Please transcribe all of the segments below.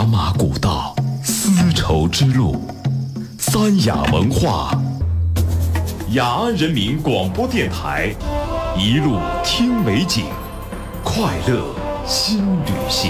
马古道，丝绸之路，三雅文化，雅安人民广播电台，一路听美景，快乐新旅行。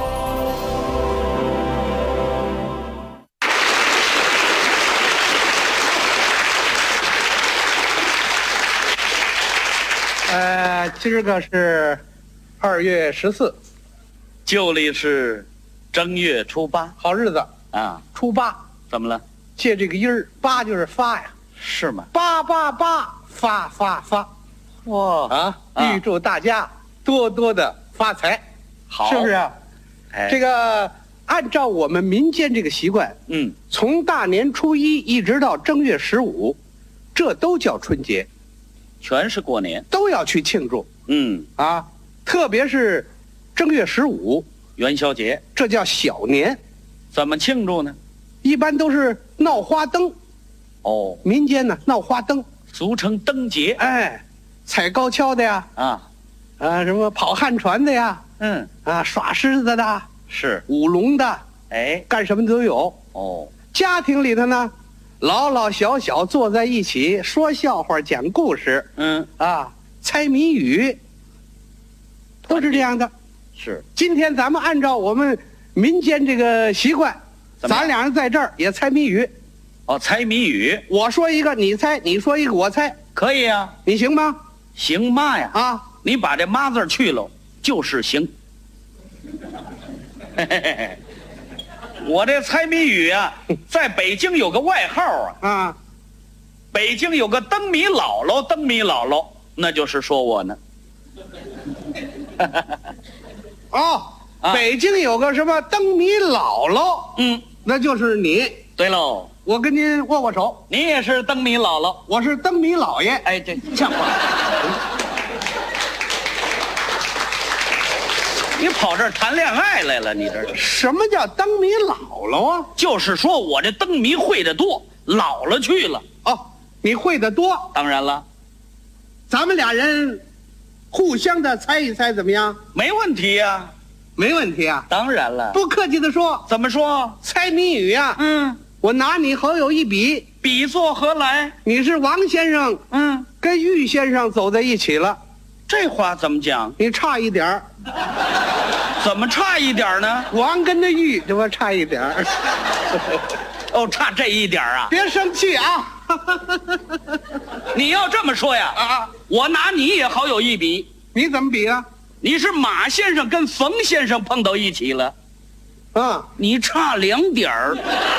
今儿个是2月14， 旧历是正月初8， 好日子啊！ 初8， 怎么了？ 借这个音儿，八就是发呀， 是吗？ 八八八，发， 哇预祝大家多多的发财， 好， 是不是啊？ 哎， 这个按照我们民间这个习惯，从大年初1一直到正月15，这都叫春节， 全是过年， 都要去庆祝。特别是正月15 元宵节， 这叫小年。 怎么庆祝呢？ 一般都是闹花灯。 哦， 民间呢闹花灯， 俗称灯节。 哎，踩高跷的呀，什么跑旱船的呀，耍狮子的， 是舞龙的， 哎， 干什么都有。 哦， 家庭里头呢，老老小小坐在一起说笑话、讲故事，猜谜语，都是这样的。 是， 今天咱们按照我们民间这个习惯，咱俩人在这儿也猜谜语。 哦，猜谜语， 我说一个你猜，你说一个我猜， 可以啊， 你行吗？ 行嘛呀？你把这妈字去了，就是行。我这猜谜语啊，在北京有个外号啊，北京有个灯谜姥姥，那就是说我呢。 北京有个什么灯谜姥姥，那就是你。 对喽， 我跟您握握手。 你也是灯谜姥姥， 我是灯谜老爷。 哎，这像话。你跑这儿谈恋爱来了？你这什么叫灯谜姥姥啊？ 就是说我这灯谜会得多，老了去了。 你会得多？ 当然了， 咱们俩人互相的猜一猜怎么样？ 没问题呀， 没问题啊。 当然了， 不客气的说。 怎么说？ 猜谜语呀，我拿你好友一比， 比作何来？ 你是王先生，跟玉先生走在一起了。 这话怎么讲？ 你差一点儿。 怎么差一点呢？ 王跟着玉，这不差一点儿。 差这一点啊！ 别生气啊！ 你要这么说呀，我拿你也好有一比。 你怎么比啊？ 你是马先生跟冯先生碰到一起了，你差2点儿。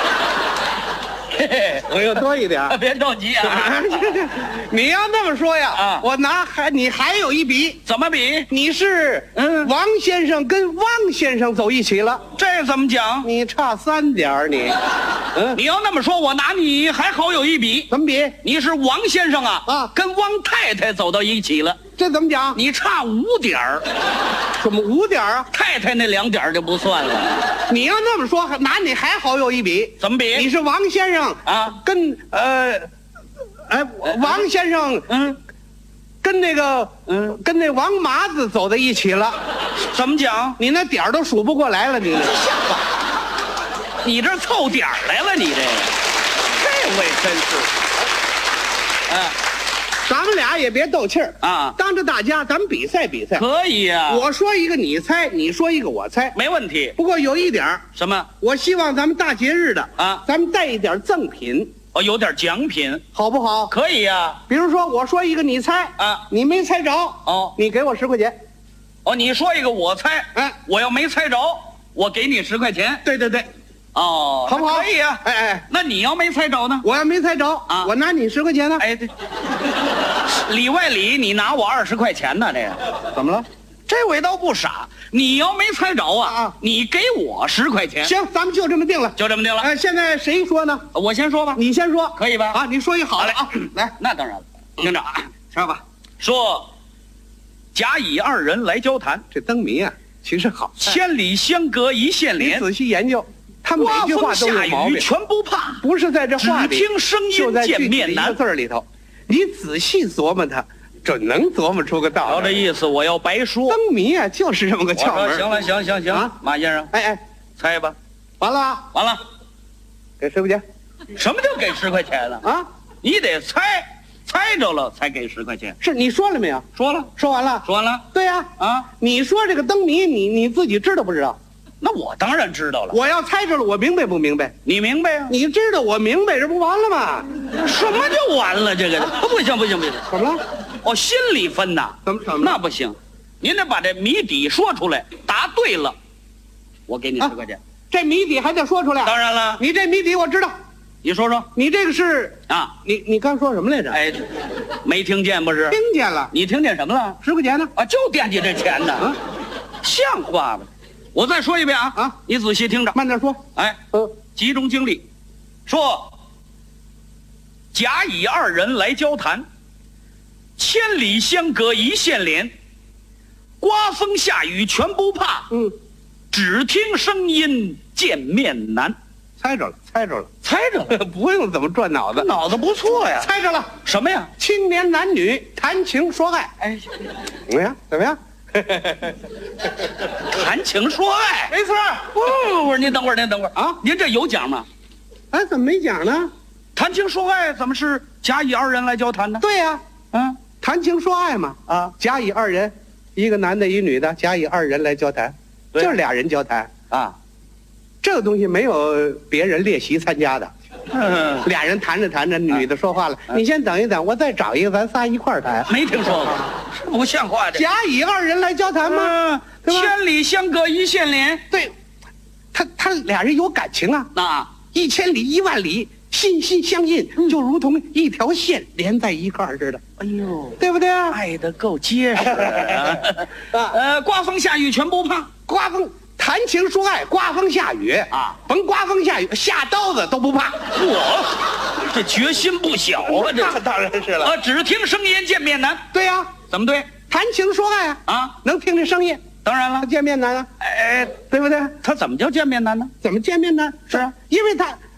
我又多一点。 别着急啊！ 你要那么说呀，我拿你还有一比。 怎么比？ 你是王先生跟汪先生走一起了， 这怎么讲？ 你差3点儿你。 你要那么说，我拿你还好有一比。 怎么比？ 你是王先生跟汪太太走到一起了， 这怎么讲？ 你差5点儿。 怎么5点啊？ 太太那2点就不算了。 你要那么说，拿你还好有一比。 怎么比？ 你是王先生跟王先生跟那王麻子走在一起了。 怎么讲？ 你那点儿都数不过来了，你这像话？你这凑点儿来了，你这位真是。 咱们俩也别斗气儿当着大家咱们比赛比赛。 可以呀， 我说一个你猜，你说一个我猜， 没问题。 不过有一点什么？ 我希望咱们大节日的咱们带一点赠品。 有点奖品， 好不好？ 可以呀。 比如说我说一个你猜你没猜着你给我10块钱。 你说一个我猜，我要没猜着，我给你10块钱。 对，好不好？ 可以呀。那你要没猜着呢？ 我要没猜着我拿你10块钱呢。 对，里外里你拿我20块钱呢？这个怎么了？ 这位倒不傻，你要没猜着你给我10块钱。 行，咱们就这么定了， 就这么定了。 现在谁说呢？ 我先说吧。 你先说， 可以吧？ 你说一好了来， 那当然了。听着说吧。 说，甲乙2人来交谈。 这灯谜其实好， 千里相隔一线连。 你仔细研究，他每句话都有毛病， 全不怕。 不是在这话里， 只听声音见面难。 一个字里头，你仔细琢磨它，准能琢磨出个道理。 瞧这意思，我要白说。 灯谜就是这么个窍门。 行了，马先生， 哎， 猜吧。 完了， 完了， 给10块钱。 什么叫给10块钱呢？ 啊， 你得猜着了才给10块钱。 是你说了没有？ 说了， 说完了。 说完了。 对呀， 啊， 你说这个灯谜，你自己知道不知道？ 那我当然知道了。 我要猜着了，我明白不明白？ 你明白呀？ 你知道我明白，这不完了吗？ 什么就完了？这个不行不行不行！ 怎么了？ 哦，心里分呐？ 怎么那不行，您得把这谜底说出来，答对了，我给你10块钱。 这谜底还得说出来？ 当然了， 你这谜底我知道。 你说说， 你这个是啊？ 你刚说什么来着？ 哎，没听见不是？ 听见了。 你听见什么了 ？10块钱呢？ 啊，就惦记这钱呢。啊，像话吗？我再说一遍啊！ 啊， 你仔细听着， 慢点说。 哎，集中精力，说。甲乙2人来交谈，千里相隔一线连，刮风下雨全不怕。只听声音见面难。 猜着了，猜着了， 猜着了， 不用怎么转脑子， 脑子不错呀。 猜着了， 什么呀？ 青年男女谈情说爱。哎，怎么样？怎么样？ 谈情说爱， 没错。 不是，您等会儿，您等会儿啊！ 您这有奖吗？ 哎，怎么没奖呢？ 谈情说爱怎么是甲乙2人来交谈呢？ 对呀，谈情说爱嘛。 啊， 甲乙2人，一个男的，一女的，甲乙2人来交谈，就是2人交谈啊。 这个东西没有别人列席参加的。俩人谈着谈着，女的说话了：“你先等一等，我再找一个，咱仨一块儿谈。” 没听说过，这不像话的。 甲乙2人来交谈吗？ 千里相隔一线连。 对，他俩人有感情啊。 那 1000里1万里，心心相印，就如同一条线连在一块儿似的。 哎呦， 对不对？ 爱得够结实啊！刮风下雨全不怕， 刮风。谈情说爱，刮风下雨啊，甭刮风下雨，下刀子都不怕。 我这决心不小啊！这当然是了。 只听声音见面难。 对呀， 怎么对？ 谈情说爱啊，能听这声音。 当然了， 见面难啊。哎，对不对？ 他怎么叫见面难呢？ 怎么见面难？ 是啊， 因为他